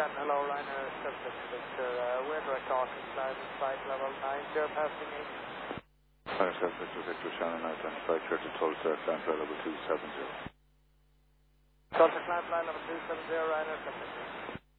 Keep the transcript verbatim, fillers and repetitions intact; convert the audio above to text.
ten, hello, Ryanair seven six Victor. Uh, we're direct Auckland, cloud in flight level nine, zero passing eight. Ryanair seven six Victor, Shannon, identified clear to Tulsa, climb flight level two seven zero. Tulsa, climb flight level two seven zero, Ryanair seven six.